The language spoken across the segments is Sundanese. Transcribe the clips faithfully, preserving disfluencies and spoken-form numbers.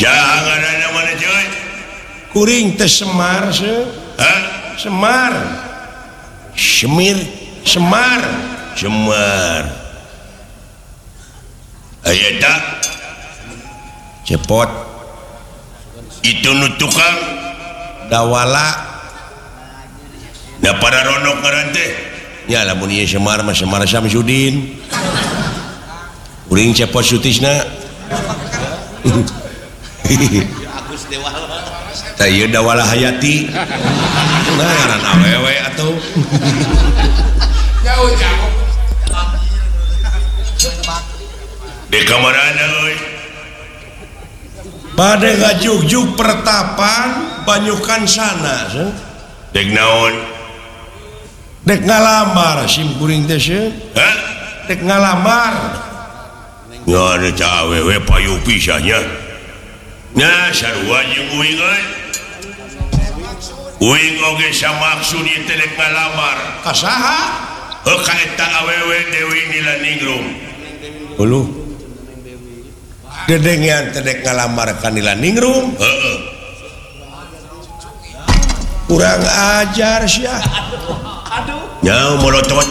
kuring teh Semar Semar Semir Semar Semar aya tak cepot itu nu tukang dawala da para ronok ngaran teh nya lamun ieu Semar mah Semar Samsudin kuring cepot sutisna Agus Dewala tah ieu Dawala Hayati nah ngaran awewe atuh jauh-jauh di kamarana euy pada ngajugjug pertapan banyukan sana dek naon dek ngalamar sim kuring teh seuh hah dek ngalamar ngana ca awewe payu pisahnya nah sarua jeung uing euy uing oge samaksud ieu teh dek ngalamar ka saha heuh ka eta awewe Dewi Nilaningrum uluh dedengian teh dek ngalamar ka Nilaningrum heeh kurang ajar sia aduh nya molotot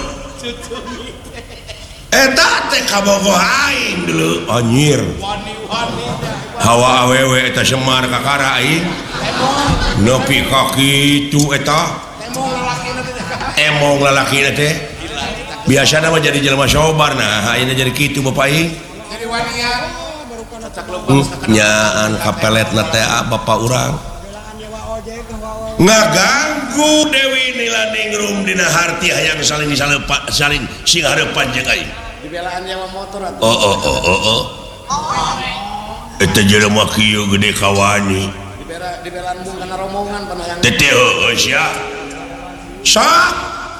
eta teh kabogoh aing dulu anjir hawa awewe eta Semar kakara aing nepi ka kitu eta emong lalakina teh biasana mah jadi jelema sobar nah ayeuna jadi kitu bapak aing jadi wanian nyaan kapeletna teh bapak urang ngaganggu Dewi Nilaningrum dina harti hayang saling saling sing hareupan jeung aing dibelaan nyawa motor atuh oh oh oh oh oh eta jelema kieu gede kawani dibela dibelaan bung kana rombongan panayang teh heuh sia sa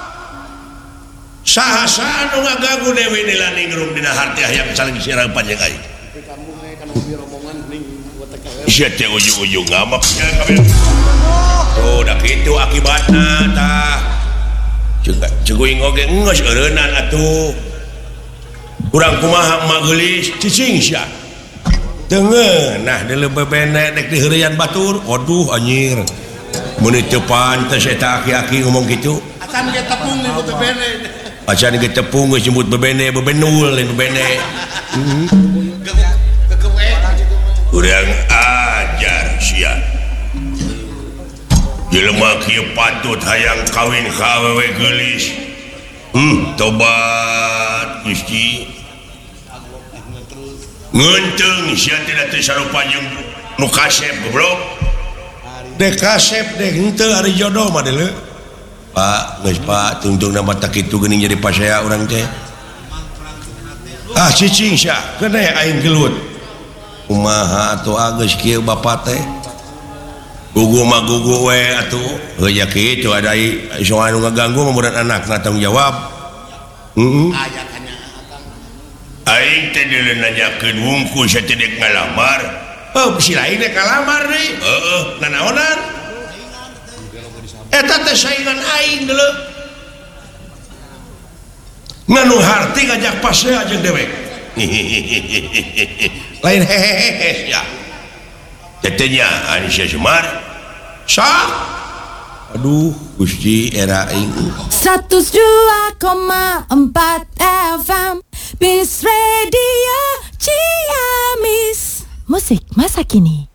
saha saha nu ngaganggu Dewi Nilaningrum dina harti hayang saling hareupan jeung aing di kampung we kana mobil rombongan ning watek kawe sia teh ujung-ujung ngamak nya kabeh oh da kitu akibatna tah ceguing oge geus eureunnan atuh urang kumaha emak geulis cicing sia teungeun nah deuleu bebene dek diheureuyan batur waduh anjir mun teu pantes eta aki-aki ngomong kitu acan ge tepung nyebut bebene acan ge tepung geus nyebut bebene bebenul lain bebene gegewe urang ajar sia jelema kieu patut hayang kawin ka awewe geulis hmm tobat Gusti ngeunteung sia tidak teh sarupa jeung nu kasep goblok dek kasep dek henteu ari jodoh mah deuleu Pak geus Pak tungtung nama tak kitu geuning jadi pasea urang teh ah cicing sia keun aing gelut kumaha atuh geus kieu bapa teh gugu mah gugu we atuh heuh ya kitu ada soal nu ngaganggu murid anakna tanggung jawab heeh aya kana aing teh deuleu nanyakeun wungkul sa teh dek ngalamar oh si lain dek ngalamar deui heeh nanaonan eta teh saingan aing deuleu nganu harti ngajak pasea jeung dewek lain hehehe ya tetenya Anisya Semar sah aduh Gusti era aing seratus dua koma empat F M Bis Radio Ciamis musik masa kini.